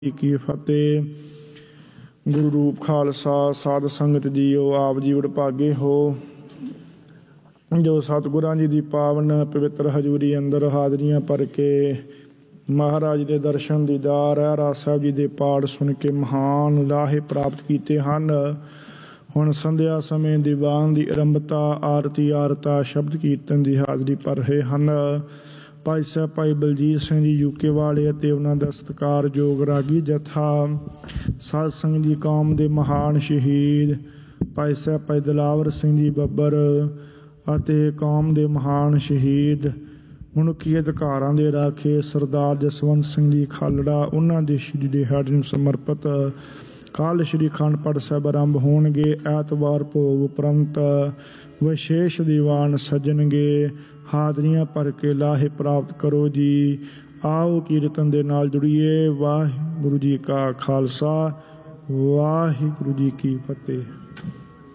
ਜੀ ਕੀ ਫਤਿਹ। ਗੁਰੂ ਰੂਪ ਖਾਲਸਾ ਸਾਧ ਸੰਗਤ ਜੀਓ, ਆਪ ਜੀ ਵਡਭਾਗੇ ਹੋ ਜੋ ਸਤਿਗੁਰਾਂ ਜੀ ਦੀ ਪਾਵਨ ਪਵਿੱਤਰ ਹਜ਼ੂਰੀ ਅੰਦਰ ਹਾਜ਼ਰੀਆਂ ਭਰ ਕੇ ਮਹਾਰਾਜ ਦੇ ਦਰਸ਼ਨ ਦੀਦਾਰ ਰਹਿਰਾਸ ਸਾਹਿਬ ਜੀ ਦੇ ਪਾਠ ਸੁਣ ਕੇ ਮਹਾਨ ਲਾਹੇ ਪ੍ਰਾਪਤ ਕੀਤੇ ਹਨ। ਹੁਣ ਸੰਧਿਆ ਸਮੇਂ ਦੀਵਾਨ ਦੀ ਆਰੰਭਤਾ ਆਰਤੀ ਆਰਤਾ ਸ਼ਬਦ ਕੀਰਤਨ ਦੀ ਹਾਜ਼ਰੀ ਭਰ ਰਹੇ ਹਨ। ਭਾਈ ਸਾਹਿਬ ਭਾਈ ਬਲਜੀਤ ਸਿੰਘ ਜੀ ਯੂਕੇ ਵਾਲੇ ਅਤੇ ਉਹਨਾਂ ਦਾ ਸਤਿਕਾਰਯੋਗ ਰਾਗੀ ਜਥਾ, ਸਾਧ ਸੰਗਤ ਦੀ ਕੌਮ ਦੇ ਮਹਾਨ ਸ਼ਹੀਦ ਭਾਈ ਸਾਹਿਬ ਭਾਈ ਦਿਲਾਵਰ ਸਿੰਘ ਜੀ ਬੱਬਰ ਅਤੇ ਕੌਮ ਦੇ ਮਹਾਨ ਸ਼ਹੀਦ ਮਨੁੱਖੀ ਅਧਿਕਾਰਾਂ ਦੇ ਰਾਖੇ ਸਰਦਾਰ ਜਸਵੰਤ ਸਿੰਘ ਜੀ ਖਾਲੜਾ, ਉਹਨਾਂ ਦੇ ਸ਼ਹੀਦੀ ਦਿਹਾੜੇ ਨੂੰ ਸਮਰਪਿਤ ਕੱਲ੍ਹ ਸ਼੍ਰੀ ਅਖੰਡ ਪਾਠ ਸਾਹਿਬ ਆਰੰਭ ਹੋਣਗੇ। ਐਤਵਾਰ ਭੋਗ ਉਪਰੰਤ ਵਿਸ਼ੇਸ਼ ਦੀਵਾਨ ਸੱਜਣਗੇ। ਹਾਜ਼ਰੀਆਂ ਭਰ ਕੇ ਲਾਹੇ ਪ੍ਰਾਪਤ ਕਰੋ ਜੀ। ਆਓ ਕੀਰਤਨ ਦੇ ਨਾਲ ਜੁੜੀਏ। ਵਾਹਿਗੁਰੂ ਜੀ ਕਾ ਖਾਲਸਾ, ਵਾਹਿਗੁਰੂ ਜੀ ਕੀ ਫਤਿਹ।